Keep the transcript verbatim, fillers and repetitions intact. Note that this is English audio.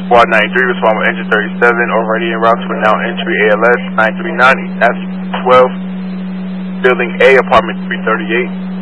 Squad ninety-three, respond with engine thirty-seven, already en route to now entry A L S nine three nine, East Avenue twelve, Building A, apartment three thirty-eight.